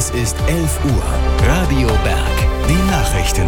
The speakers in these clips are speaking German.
Es ist 11 Uhr. Radio Berg. Die Nachrichten.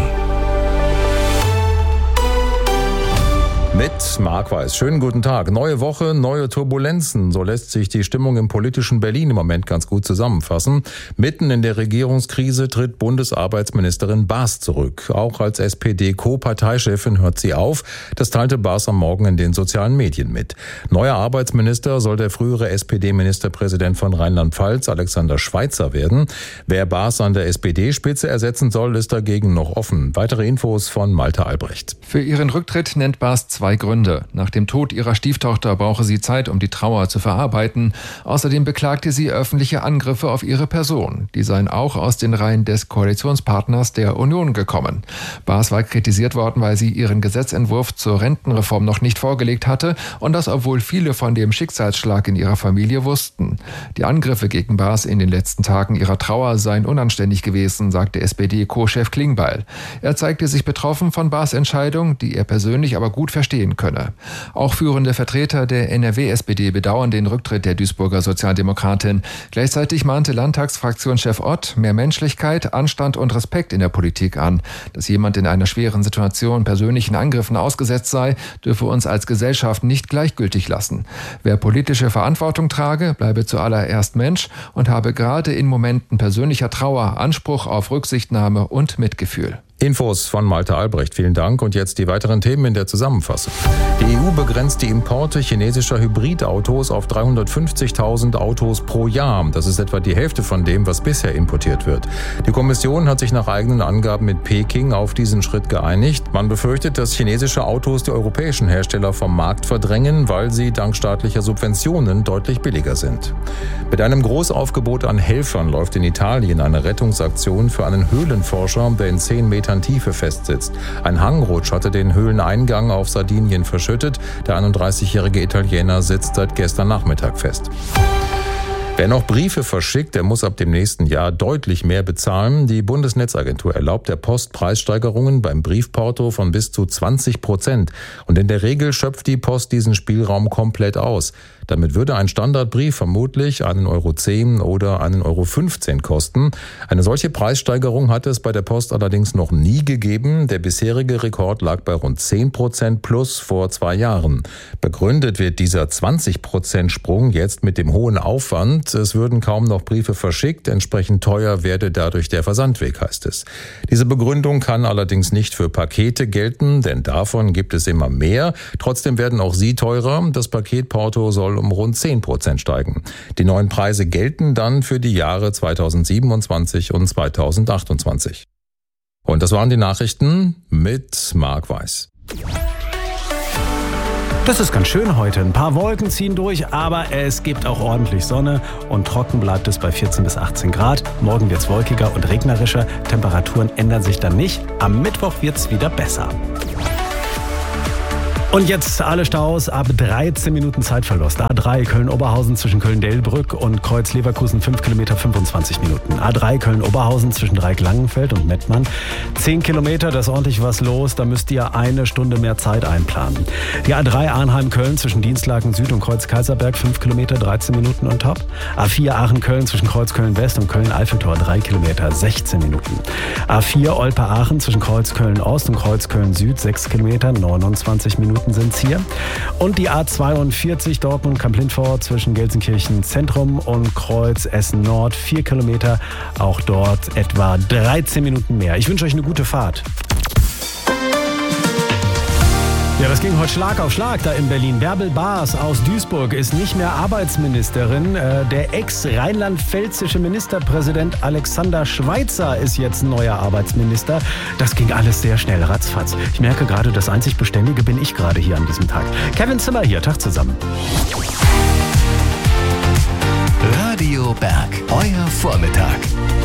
Mit Marc Weiß. Schönen guten Tag. Neue Woche, neue Turbulenzen. So lässt sich die Stimmung im politischen Berlin im Moment ganz gut zusammenfassen. Mitten in der Regierungskrise tritt Bundesarbeitsministerin Baas zurück. Auch als SPD-Co-Parteichefin hört sie auf. Das teilte Baas am Morgen in den sozialen Medien mit. Neuer Arbeitsminister soll der frühere SPD-Ministerpräsident von Rheinland-Pfalz, Alexander Schweitzer, werden. Wer Baas an der SPD-Spitze ersetzen soll, ist dagegen noch offen. Weitere Infos von Malte Albrecht. Für ihren Rücktritt nennt Baas zwei Gründe. Nach dem Tod ihrer Stieftochter brauche sie Zeit, um die Trauer zu verarbeiten. Außerdem beklagte sie öffentliche Angriffe auf ihre Person. Die seien auch aus den Reihen des Koalitionspartners der Union gekommen. Baas war kritisiert worden, weil sie ihren Gesetzentwurf zur Rentenreform noch nicht vorgelegt hatte und das, obwohl viele von dem Schicksalsschlag in ihrer Familie wussten. Die Angriffe gegen Baas in den letzten Tagen ihrer Trauer seien unanständig gewesen, sagte SPD-Co-Chef Klingbeil. Er zeigte sich betroffen von Baas' Entscheidung, die er persönlich aber gut verstehen könne. Auch führende Vertreter der NRW-SPD bedauern den Rücktritt der Duisburger Sozialdemokratin. Gleichzeitig mahnte Landtagsfraktionschef Ott mehr Menschlichkeit, Anstand und Respekt in der Politik an. Dass jemand in einer schweren Situation persönlichen Angriffen ausgesetzt sei, dürfe uns als Gesellschaft nicht gleichgültig lassen. Wer politische Verantwortung trage, bleibe zuallererst Mensch und habe gerade in Momenten persönlicher Trauer Anspruch auf Rücksichtnahme und Mitgefühl. Infos von Malte Albrecht. Vielen Dank. Und jetzt die weiteren Themen in der Zusammenfassung. Die EU begrenzt die Importe chinesischer Hybridautos auf 350.000 Autos pro Jahr. Das ist etwa die Hälfte von dem, was bisher importiert wird. Die Kommission hat sich nach eigenen Angaben mit Peking auf diesen Schritt geeinigt. Man befürchtet, dass chinesische Autos die europäischen Hersteller vom Markt verdrängen, weil sie dank staatlicher Subventionen deutlich billiger sind. Mit einem Großaufgebot an Helfern läuft in Italien eine Rettungsaktion für einen Höhlenforscher, der in 10 Metern Tiefe festsitzt. Ein Hangrutsch hatte den Höhleneingang auf Sardinien verschüttet. Der 31-jährige Italiener sitzt seit gestern Nachmittag fest. Wer noch Briefe verschickt, der muss ab dem nächsten Jahr deutlich mehr bezahlen. Die Bundesnetzagentur erlaubt der Post Preissteigerungen beim Briefporto von bis zu 20%. Und in der Regel schöpft die Post diesen Spielraum komplett aus. Damit würde ein Standardbrief vermutlich 1,10 € oder 1,15 € kosten. Eine solche Preissteigerung hat es bei der Post allerdings noch nie gegeben. Der bisherige Rekord lag bei rund 10% plus vor 2 Jahren. Begründet wird dieser 20% Sprung jetzt mit dem hohen Aufwand. Es würden kaum noch Briefe verschickt. Entsprechend teuer werde dadurch der Versandweg, heißt es. Diese Begründung kann allerdings nicht für Pakete gelten, denn davon gibt es immer mehr. Trotzdem werden auch sie teurer. Das Paketporto soll um rund 10% steigen. Die neuen Preise gelten dann für die Jahre 2027 und 2028. Und das waren die Nachrichten mit Marc Weiß. Das ist ganz schön heute. Ein paar Wolken ziehen durch, aber es gibt auch ordentlich Sonne und trocken bleibt es bei 14 bis 18 Grad. Morgen wird's wolkiger und regnerischer. Temperaturen ändern sich dann nicht. Am Mittwoch wird's wieder besser. Und jetzt alle Staus ab 13 Minuten Zeitverlust. A3 Köln-Oberhausen zwischen Köln-Delbrück und Kreuz-Leverkusen 5 Kilometer 25 Minuten. A3 Köln-Oberhausen zwischen Dreieck-Langenfeld und Mettmann 10 Kilometer, da ist ordentlich was los. Da müsst ihr 1 Stunde mehr Zeit einplanen. Die A3 Arnheim-Köln zwischen Dienstlaken Süd und Kreuz-Kaiserberg 5 Kilometer 13 Minuten on top. A4 Aachen-Köln zwischen Kreuz-Köln-West und Köln-Eiffeltor 3 Kilometer 16 Minuten. A4 Olpe-Aachen zwischen Kreuz-Köln-Ost und Kreuz-Köln-Süd 6 Kilometer 29 Minuten sind es hier. Und die A42 Dortmund-Kamp-Lindfort zwischen Gelsenkirchen Zentrum und Kreuz Essen Nord 4 Kilometer. Auch dort etwa 13 Minuten mehr. Ich wünsche euch eine gute Fahrt. Ja, das ging heute Schlag auf Schlag da in Berlin. Bärbel Baas aus Duisburg ist nicht mehr Arbeitsministerin. Der ex-rheinland-pfälzische Ministerpräsident Alexander Schweitzer ist jetzt neuer Arbeitsminister. Das ging alles sehr schnell, ratzfatz. Ich merke gerade, das einzig Beständige bin ich gerade hier an diesem Tag. Kevin Zimmer hier, Tag zusammen. Radio Berg, euer Vormittag.